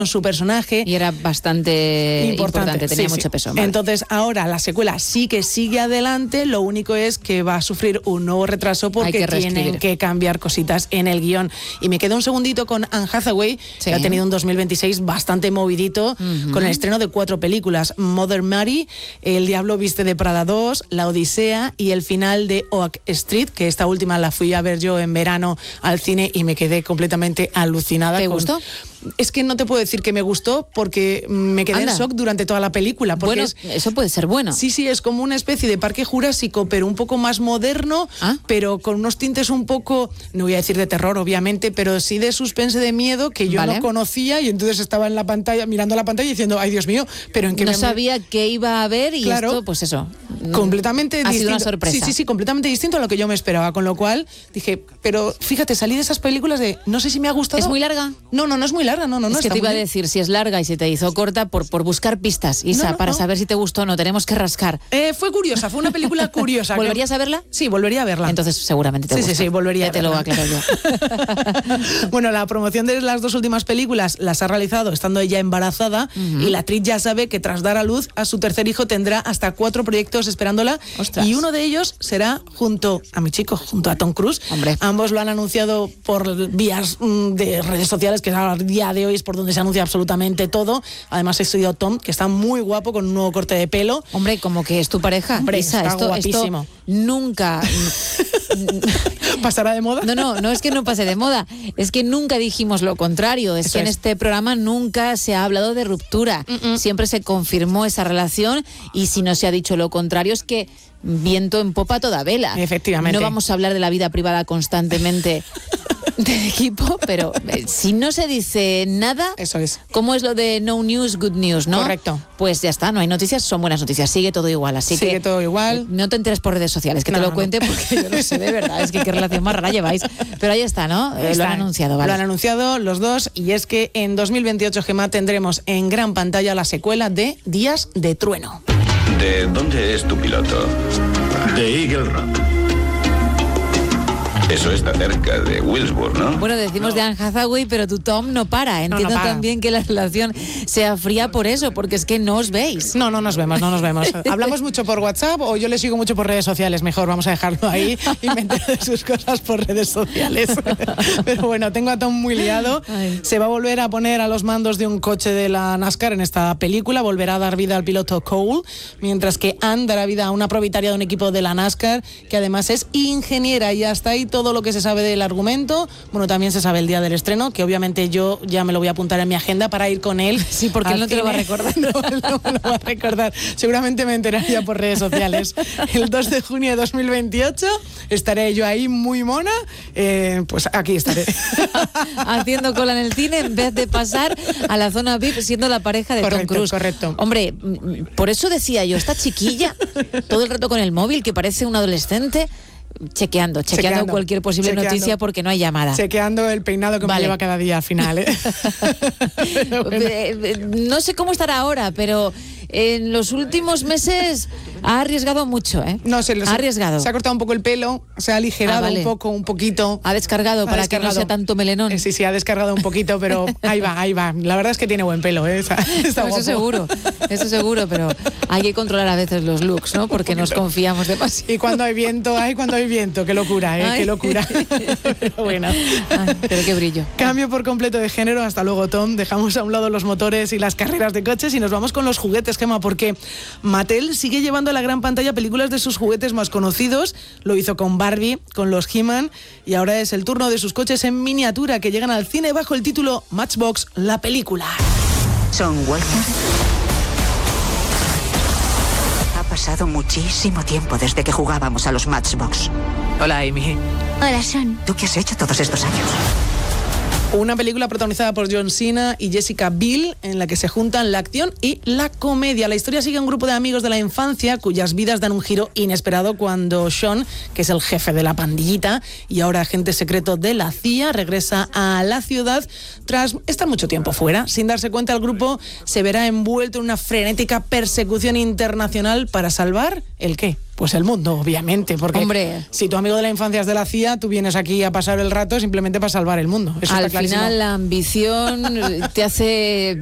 su personaje. Y era bastante importante, tenía mucho peso. Vale. Entonces ahora la secuela sí que sigue adelante, lo único es que va a sufrir un nuevo retraso porque tienen que cambiar cositas en el guión. Y me quedo un segundito con Anne Hathaway, que ha tenido un 2026 bastante movidito, con el estreno de 4 películas: Mother Mary, El Diablo Viste de Prada 2, La Odisea y el final de Oak Street, que esta última la fui a ver yo en verano al cine y me quedé completamente alucinada. ¿Te gustó? Es que no te puedo decir que me gustó porque me quedé en shock durante toda la película. Bueno, eso puede ser bueno. Sí, es como una especie de Parque Jurásico, pero un poco más moderno, pero con unos tintes un poco, no voy a decir de terror, obviamente, pero sí de suspense, de miedo, que yo no conocía, y entonces estaba en la pantalla, mirando la pantalla y diciendo, ay Dios mío, pero en qué no sabía qué iba a haber y esto, pues eso. Completamente distinto. Ha sido una sorpresa. Sí, completamente distinto a lo que yo me esperaba, con lo cual dije, pero fíjate, salí de esas películas de, no sé si me ha gustado. ¿Es muy larga? No es muy larga. No, es que te iba a decir, si es larga y se te hizo corta, por buscar pistas, Isa, para saber si te gustó o no, tenemos que rascar. Fue curiosa, fue una película curiosa. ¿Volverías a verla? Sí, volvería a verla. Entonces seguramente te gusta. Sí, volvería a verla. Te lo aclaro yo. Bueno, la promoción de las 2 últimas películas las ha realizado estando ella embarazada, y la actriz ya sabe que tras dar a luz a su tercer hijo tendrá hasta 4 proyectos esperándola. Ostras. Y uno de ellos será junto a mi chico, junto a Tom Cruise. Hombre. Ambos lo han anunciado por vías de redes sociales, que a día de hoy es por donde se anuncia absolutamente todo. Además he estudiado Tom, que está muy guapo con un nuevo corte de pelo. Hombre, como que es tu pareja. Hombre, Isa, está guapísimo. Esto nunca... ¿Pasará de moda? No es que no pase de moda, es que nunca dijimos lo contrario, es que en este programa nunca se ha hablado de ruptura, siempre se confirmó esa relación, y si no se ha dicho lo contrario es que viento en popa toda vela. Efectivamente. No vamos a hablar de la vida privada constantemente del equipo, pero si no se dice nada, eso es. ¿Cómo es lo de no news, good news, no? Correcto. Pues ya está, no hay noticias, son buenas noticias, sigue todo igual, sigue todo igual. No te enteres por redes sociales, que te lo cuente, porque yo no sé de verdad, es que qué relación más rara lleváis, pero ahí está, ¿no? Lo han anunciado, ¿vale? Lo han anunciado los dos, y es que en 2028, Gemma, tendremos en gran pantalla la secuela de Días de Trueno. ¿De dónde es tu piloto? De Eagle Rock. Eso está cerca de Wilsburg, ¿no? Bueno, decimos de Anne Hathaway, pero tu Tom no para. Entiendo también que la relación sea fría por eso, porque es que no os veis. No nos vemos. Hablamos mucho por WhatsApp, o yo le sigo mucho por redes sociales. Mejor vamos a dejarlo ahí y me entero de sus cosas por redes sociales. Pero bueno, tengo a Tom muy liado. Se va a volver a poner a los mandos de un coche de la NASCAR en esta película. Volverá a dar vida al piloto Cole, mientras que Anne dará vida a una propietaria de un equipo de la NASCAR, que además es ingeniera, y hasta ahí todo lo que se sabe del argumento. Bueno, también se sabe el día del estreno, que obviamente yo ya me lo voy a apuntar en mi agenda para ir con él. Sí, porque él no te lo va a recordar. No me lo va a recordar. Seguramente me enteraría por redes sociales. El 2 de junio de 2028 estaré yo ahí muy mona. Pues aquí estaré. Haciendo cola en el cine en vez de pasar a la zona VIP siendo la pareja de Tom Cruise. Correcto. Hombre, por eso decía yo, esta chiquilla, todo el rato con el móvil, que parece un adolescente, chequeando cualquier posible noticia porque no hay llamada. Chequeando el peinado que me lleva cada día al final, ¿eh? No sé cómo estará ahora, pero en los últimos meses ha arriesgado mucho, ¿eh? Ha arriesgado. Se ha cortado un poco el pelo, se ha aligerado un poquito. Ha descargado para que no sea tanto melenón. Sí, ha descargado un poquito, pero ahí va. La verdad es que tiene buen pelo, ¿eh? Está guapo. Eso seguro, pero hay que controlar a veces los looks, ¿no? Porque nos confiamos demasiado. Y cuando hay viento, qué locura, ¿eh? Qué locura. Pero bueno. Pero qué brillo. Cambio por completo de género. Hasta luego, Tom. Dejamos a un lado los motores y las carreras de coches y nos vamos con los juguetes, Gemma, porque Mattel sigue llevando a la gran pantalla películas de sus juguetes más conocidos. Lo hizo con Barbie, con los He-Man, y ahora es el turno de sus coches en miniatura que llegan al cine bajo el título Matchbox, la película. Son Walter. Ha pasado muchísimo tiempo desde que jugábamos a los Matchbox. Hola, Amy. Hola, Sean. ¿Tú qué has hecho todos estos años? Una película protagonizada por John Cena y Jessica Biel, en la que se juntan la acción y la comedia. La historia sigue a un grupo de amigos de la infancia cuyas vidas dan un giro inesperado cuando Sean, que es el jefe de la pandillita y ahora agente secreto de la CIA, regresa a la ciudad tras estar mucho tiempo fuera. Sin darse cuenta, el grupo se verá envuelto en una frenética persecución internacional para salvar ¿el qué? Pues el mundo, obviamente, porque Hombre. si tu amigo de la infancia es de la CIA, tú vienes aquí a pasar el rato simplemente para salvar el mundo. Eso Al está clarísimo. final la ambición te hace